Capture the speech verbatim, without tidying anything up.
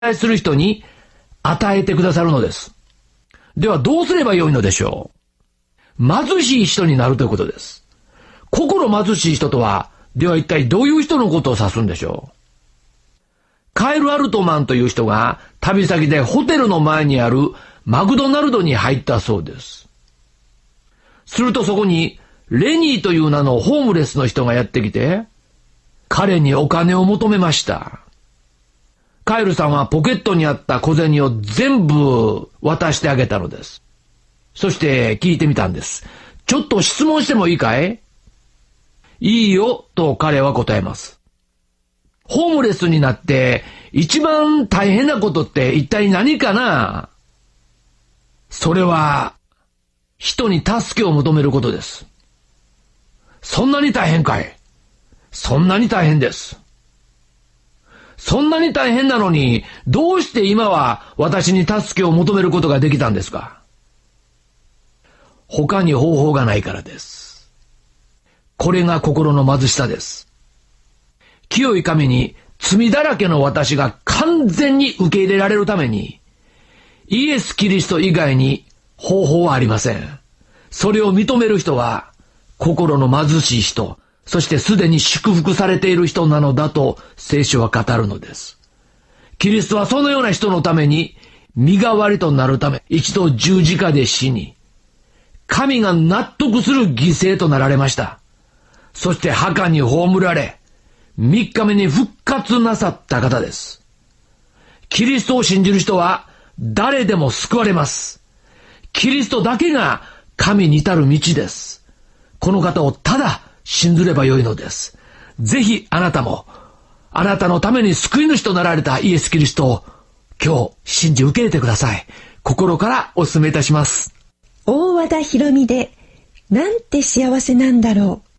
愛する人に与えてくださるのです。ではどうすればよいのでしょう。貧しい人になるということです。心貧しい人とは、では一体どういう人のことを指すんでしょう。カエル・アルトマンという人が旅先でホテルの前にあるマクドナルドに入ったそうです。するとそこにレニーという名のホームレスの人がやってきて、彼にお金を求めました。カエルさんはポケットにあった小銭を全部渡してあげたのです。そして聞いてみたんです。ちょっと質問してもいいかい？いいよと彼は答えます。ホームレスになって一番大変なことって一体何かな？それは人に助けを求めることです。そんなに大変かい？そんなに大変です。そんなに大変なのに、どうして今は私に助けを求めることができたんですか？他に方法がないからです。これが心の貧しさです。清い神に罪だらけの私が完全に受け入れられるために、イエス・キリスト以外に方法はありません。それを認める人は、心の貧しい人、そしてすでに祝福されている人なのだと聖書は語るのです。キリストはそのような人のために、身代わりとなるため、一度十字架で死に、神が納得する犠牲となられました。そして墓に葬られ、三日目に復活なさった方です。キリストを信じる人は誰でも救われます。キリストだけが神に至る道です。この方をただ信ずればよいのです。ぜひあなたも、あなたのために救い主となられたイエス・キリストを今日信じ受け入れてください。心からお勧めいたします。 大和田博美で、なんて幸せなんだろう。